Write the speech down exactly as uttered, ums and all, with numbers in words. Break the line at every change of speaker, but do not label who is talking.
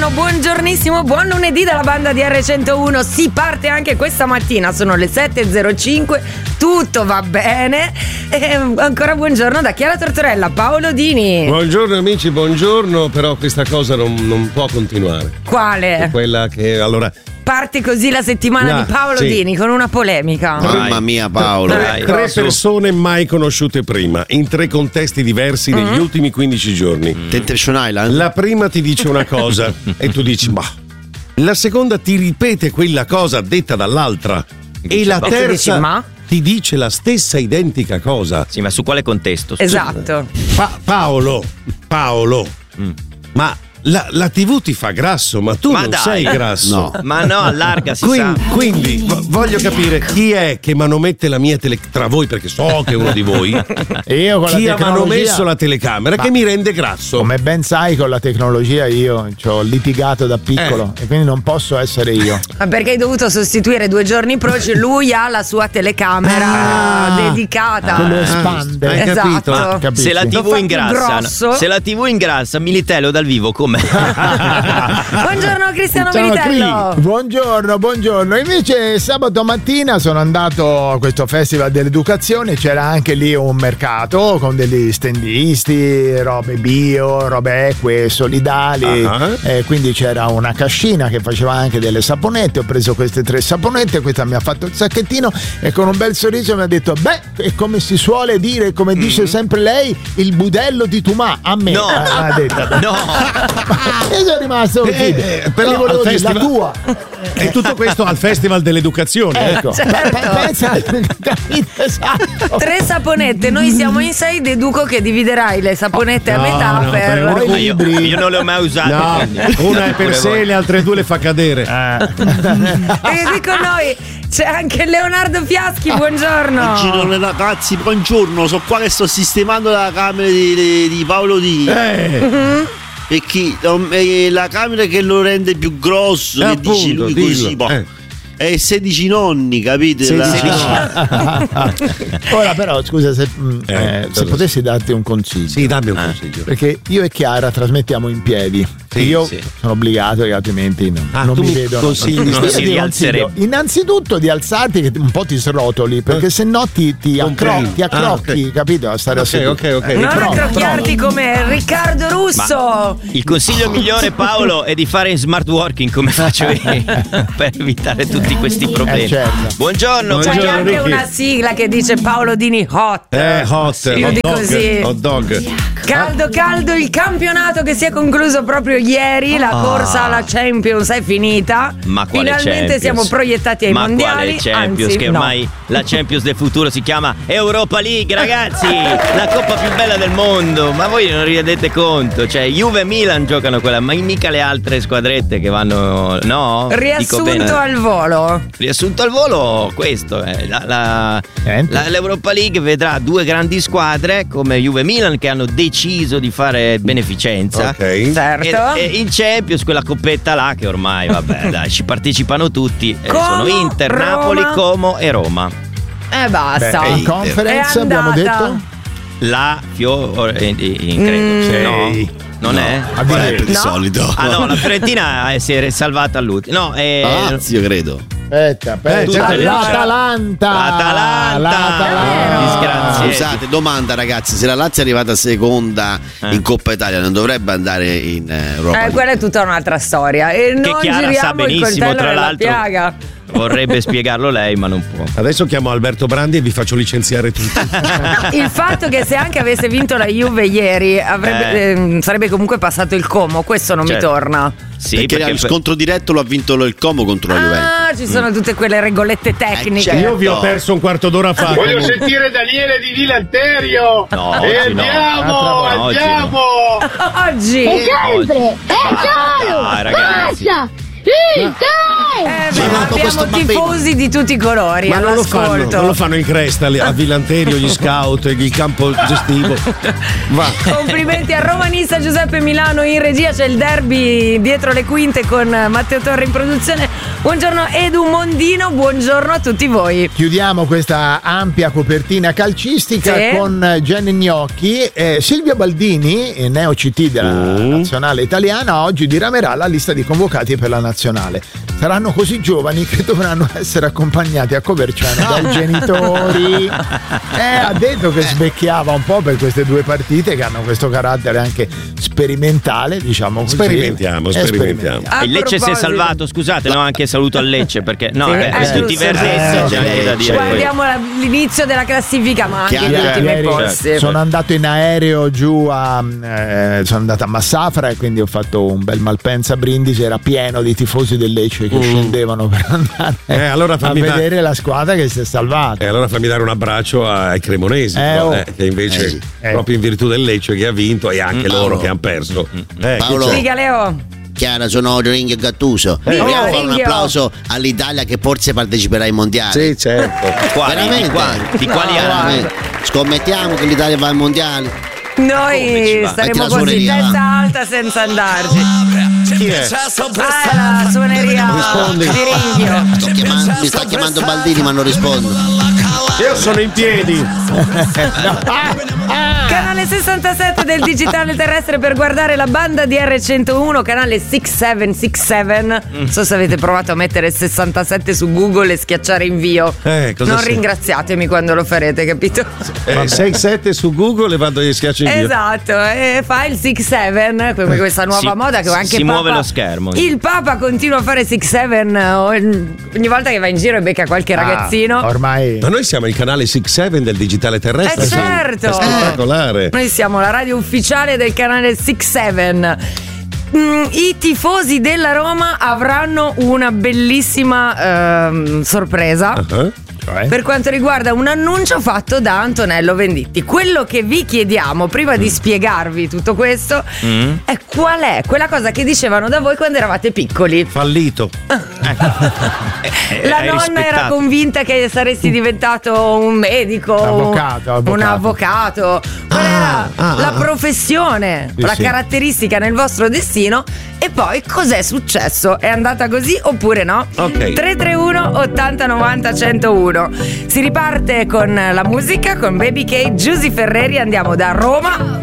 buongiorno, buongiornissimo, buon lunedì dalla banda di erre centouno. Si parte anche questa mattina, sono le sette e zero cinque, tutto va bene. E ancora buongiorno da Chiara Tortorella, Paolo Dini.
Buongiorno amici, buongiorno, però questa cosa non, non può continuare.
Quale?
È quella che allora...
Parte così la settimana
No,
di Paolo
sì.
Dini con una polemica.
Mamma mia Paolo,
Tre,
dai.
tre persone mai conosciute prima, in tre contesti diversi negli
Mm-hmm.
ultimi quindici giorni.
Temptation Island.
La prima ti dice una cosa e tu dici bah. La seconda ti ripete quella cosa detta dall'altra. E la
bah. E tu
terza
dici, ma?
ti dice la stessa identica cosa.
Sì, ma su quale contesto?
Esatto.
Pa- Paolo, Paolo,
Mm.
ma la, la tivù ti fa grasso, ma tu
Ma
non
dai.
sei grasso.
No.
Ma no, allarga, si
Quindi,
sa.
quindi vo- voglio capire chi è che manomette la mia tele tra voi, perché so che è uno di voi.
E io con
Chi
la
ha
tecnologia,
manomesso la telecamera
Ma-
che mi rende grasso?
come ben sai, con la tecnologia io ci ho litigato da piccolo
Eh.
e quindi non posso essere io.
Ma perché hai dovuto sostituire due giorni proce? Lui ha la sua telecamera
Ah.
dedicata.
Quello espande.
Hai
Esatto.
capito?
Ma
Capisci?
Se la
Lo fa
tivù
più
ingrassa,
grosso.
se la tivù ingrassa, Militello dal vivo com'è?
Buongiorno Cristiano
Ciao,
Militello.
Cri. Buongiorno, buongiorno. Invece sabato mattina sono andato a questo festival dell'educazione, c'era anche lì un mercato con degli stendisti, robe bio, robe eque, solidali.
Ah.
Eh, quindi c'era una cascina che faceva anche delle saponette. Ho preso queste tre saponette, questa mi ha fatto il sacchettino e con un bel sorriso mi ha detto: beh, è come si suole dire, come dice sempre lei, il budello di Tumà. A me
No.
eh, l'ha detta.
No,
Io sono rimasto così.
Eh, eh, però
Ti volevo
al
dire, la
festival-
tua.
E tutto questo al Festival dell'Educazione.
Ecco,
certo.
pe- pe- pensa, capito? Esatto.
Tre saponette, noi siamo in sei, deduco che dividerai le saponette a
No,
metà
no,
per...
per-
ma io,
libri.
io non le ho mai usate.
No,
quindi.
una è per
Pure
sé,
voi.
le altre due le fa cadere.
E qui con noi c'è anche Leonardo Fiaschi, buongiorno.
Buongiorno ragazzi, buongiorno, sono qua che sto sistemando la camera di, di- di Paolo Dini.
Eh,
Perché eh, la camera che lo rende più grosso,
eh,
che dice
appunto,
lui
dillo.
così, boh.
Eh.
È sedici nonni, capite?
sedici
La-
Ora però scusa se, mm,
Eh,
eh, se
cosa-
potessi darti un consiglio.
Sì, dammi un consiglio.
Perché io e Chiara trasmettiamo in piedi.
Sì,
io
sì.
sono obbligato, perché altrimenti non,
Ah,
non
tu
mi
mi
vedono.
consigli
Io
di
Non
ti
si
consiglio
rialzerebbe.
innanzitutto di alzarti, che un po' ti srotoli, perché se no ti, ti,
Comprimi.
accro- ti
Ah,
accrocchi,
ok.
capito? A stare a
Ok,
seduto.
ok, ok.
Eh,
Non
provo,
accrocchiarti come Riccardo Russo.
Il consiglio migliore, Paolo, è di fare in smart working come faccio io per evitare tutti questi problemi.
Eh, certo.
Buongiorno,
C'è
Buongiorno,
anche
Ricky.
una sigla che dice Paolo Dini hot.
Eh, hot,
Io
hot
dico
dog,
così.
hot dog.
Caldo caldo il campionato che si è concluso proprio ieri, la
Ah.
corsa alla Champions è finita.
Ma quale
Finalmente
Champions?
siamo proiettati ai
Ma
mondiali.
quale Champions?
anzi,
Che
no.
ormai la Champions del futuro si chiama Europa League, ragazzi! La coppa più bella del mondo! Ma voi non vi rendete conto? Cioè, Juve e Milan giocano quella, ma mica le altre squadrette che vanno. No? Dico
Riassunto
bene.
al volo.
Riassunto al volo, questo è la, la-
Niente.
la- l'Europa League vedrà due grandi squadre come Juve e Milan che hanno deciso di fare beneficenza.
Ok.
Certo.
E, e in Champions quella coppetta là che ormai vabbè dai ci partecipano tutti eh,
Como,
sono Inter,
Roma.
Napoli, Como e Roma.
Eh basta.
Beh, in
Inter.
conference
È
abbiamo
andata.
detto?
La Fiore in, in credo
Mm.
no? Non è?
a
Qual è
dire-
di
No.
solito?
Ah no, la Fiorentina eh, si è salvata all'ultimo. No, eh,
Lazio credo.
Aspetta, aspetta.
Eh, certo,
L'Atalanta.
L'Atalanta.
L'Atalanta.
Disgraziati.
Scusate, domanda ragazzi, se la Lazio è arrivata seconda
Eh.
in Coppa Italia non dovrebbe andare in eh, Europa
Eh,
League?
quella è tutta un'altra storia. E non
Chiara sa
giriamo il
benissimo,
coltello
tra
nella
l'altro.
piaga.
vorrebbe spiegarlo lei ma non può.
Adesso chiamo Alberto Brandi e vi faccio licenziare tutti.
Il fatto che se anche avesse vinto la Juve ieri avrebbe,
Eh.
ehm, sarebbe comunque passato il Como, questo non
Certo.
mi torna.
Sì,
perché,
perché
il
per-
scontro diretto lo ha vinto il Como contro la Juventus.
Ah, ci sono tutte quelle regolette tecniche.
Eh, certo.
Io vi ho perso un quarto d'ora fa.
Voglio
comunque.
sentire Daniele di Vilanterio.
No,
e
oggi no.
andiamo,
Oggi
andiamo.
Oggi
sempre, è solo,
Dai, ragazzi.
basta,
Eh, beh, abbiamo tifosi di tutti i colori.
Ma non lo, fanno, non lo fanno in cresta lì, a Vilanterio, gli scout, il campo gestivo. Va.
Complimenti a romanista Giuseppe Milano, in regia c'è il derby dietro le quinte con Matteo Torre in produzione. Buongiorno Edu Mondino, buongiorno a tutti voi.
Chiudiamo questa ampia copertina calcistica
sì.
con Jenny Gnocchi. eh, Silvio Baldini, neo C T della
Mm.
nazionale italiana, oggi diramerà la lista di convocati per la nazionale. Saranno così giovani che dovranno essere accompagnati a Coverciano dai genitori. Eh, ha detto che svecchiava un po' per queste due partite che hanno questo carattere anche sperimentale, diciamo così.
Sperimentiamo,
Eh,
sperimentiamo.
A
Il Lecce si è
proposito-
salvato, scusate, no, anche saluto al Lecce perché no,
Sì,
eh,
eh,
per tutti i
giusto.
versi
Eh,
c'è anche da dire. poi.
Guardiamo la- l'inizio della classifica, ma anche
Chiaro,
gli ultimi
Ieri
posti.
sono andato in aereo giù a eh, sono andato a Massafra e quindi ho fatto un bel Malpensa Brindisi, era pieno di tifosi del Lecce che
Mm.
scendevano per andare
Eh, allora
a
fammi da-
vedere la squadra che si è salvata.
E allora fammi dare un abbraccio ai cremonesi,
Eh,
però,
oh.
eh, che invece,
Eh sì.
Eh.
proprio in virtù del Lecce che ha vinto e anche
Mm.
loro
Paolo.
che hanno perso. Eh, chi
Paolo.
c'è?
Dica Leo.
Chiara, sono Ringhio Gattuso.
Eh.
Vogliamo
Oh.
fare un
Ringhio.
applauso all'Italia che forse parteciperà ai mondiali.
Sì, certo.
Quali?
Veramente?
Di quali, di
No,
quali
guarda.
anni?
Eh, Scommettiamo che l'Italia va ai mondiali.
Come ci
Noi
va?
staremo
Metti la
così
suoneria,
testa
va.
alta senza andarci.
Chi è?
Ah, la suoneria
Rispondi.
di Ringhio.
Sto chiamando- mi sta chiamando Baldini ma non rispondo.
Io sono in piedi.
Canale sessantasette del digitale terrestre per guardare la banda di R centouno, canale sei sette sei sette. Non so se avete provato a mettere sessantasette su Google e schiacciare invio.
Eh, cosa
non
sei?
ringraziatemi quando lo farete, capito?
Eh, sei sette su Google e vado e schiaccio in via.
Esatto, e fa il sei sette, come questa nuova
Si-
moda che anche
si
Papa,
muove lo schermo.
Il Papa continua a fare sei sette ogni volta che va in giro e becca qualche ragazzino.
Ah, ormai
Ma noi siamo il canale sei sette del digitale terrestre.
Eh,
sì.
certo.
È spettacolare.
Noi siamo la radio ufficiale del canale sei sette. Mm, I tifosi della Roma avranno una bellissima ehm, sorpresa.
Ah.
cioè,
Per quanto riguarda un annuncio fatto da Antonello Venditti. Quello che vi chiediamo prima di spiegarvi tutto questo
Mm.
è qual è quella cosa che dicevano da voi quando eravate piccoli.
Fallito.
Eh,
La
hai
nonna era
rispettato.
convinta che saresti diventato un medico,
Avvocato, avvocato.
un avvocato. Qual era
ah,
la
ah.
professione,
Sì,
la
sì.
caratteristica nel vostro destino? E poi cos'è successo? È andata così oppure no?
Ok.
tre tre uno ottanta novanta centouno. Si riparte con la musica, con Baby K, Giusy Ferreri. Andiamo da Roma